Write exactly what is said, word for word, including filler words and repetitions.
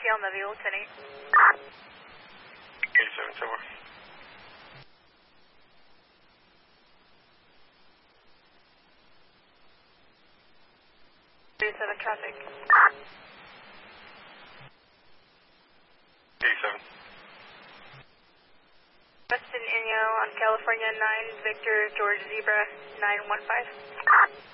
T L Nebula, ten eight. eighty-seven, ten more. thirty-seven traffic. eighty-seven. Weston Inyo on California nine, Victor George Zebra nine one five.